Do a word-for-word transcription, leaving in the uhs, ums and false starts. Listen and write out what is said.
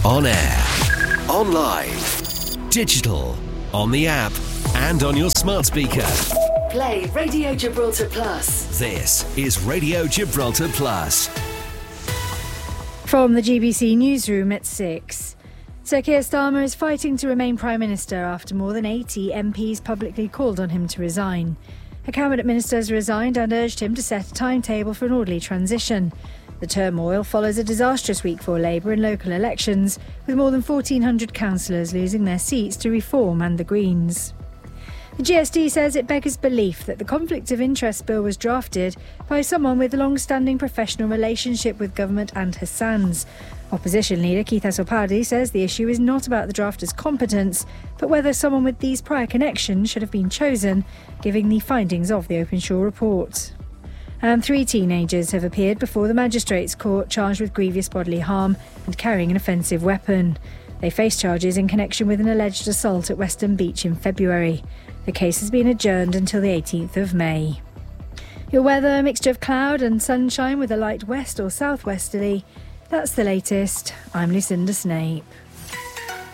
On air, online, digital, on the app, and on your smart speaker. Play Radio Gibraltar Plus. This is Radio Gibraltar Plus. From the G B C newsroom at six. Sir Keir Starmer is fighting to remain Prime Minister after more than eighty M Ps publicly called on him to resign. A cabinet minister has resigned and urged him to set a timetable for an orderly transition. The turmoil follows a disastrous week for Labour in local elections, with more than fourteen hundred councillors losing their seats to Reform and the Greens. The G S D says it beggars belief that the Conflict of Interest Bill was drafted by someone with a long-standing professional relationship with government and Hassans. Opposition leader Keith Assopadhi says the issue is not about the drafter's competence, but whether someone with these prior connections should have been chosen, given the findings of the Openshaw report. And three teenagers have appeared before the Magistrates' Court charged with grievous bodily harm and carrying an offensive weapon. They face charges in connection with an alleged assault at Western Beach in February. The case has been adjourned until the eighteenth of May. Your weather, a mixture of cloud and sunshine with a light west or southwesterly. That's the latest. I'm Lucinda Snape.